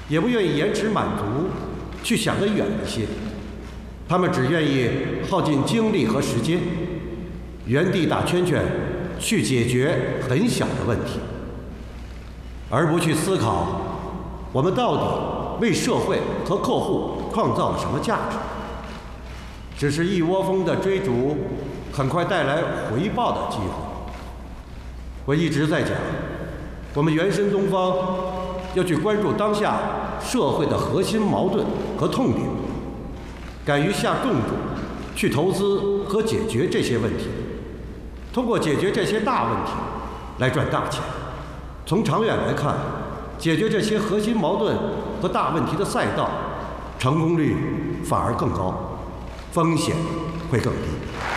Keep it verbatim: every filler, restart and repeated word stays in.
也不愿意延迟满足，去想得远一些。他们只愿意耗尽精力和时间，原地打圈圈，去解决很小的问题，而不去思考我们到底为社会和客户创造了什么价值。只是一窝蜂的追逐，很快带来回报的机会。我一直在讲，我们原神东方要去关注当下社会的核心矛盾和痛点，敢于下重注去投资和解决这些问题，通过解决这些大问题来赚大钱。从长远来看，解决这些核心矛盾和大问题的赛道，成功率反而更高，风险会更低。